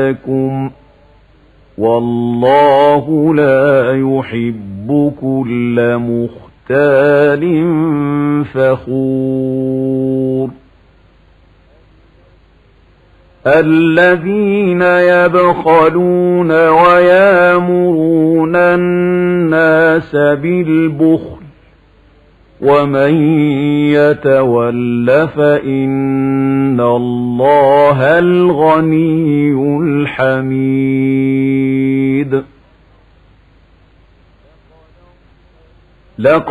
لكم والله لا يحب كل مختال فخور الذين يبخلون ويامرون الناس بالبخل ومن يتول فإن الله الغني الحميد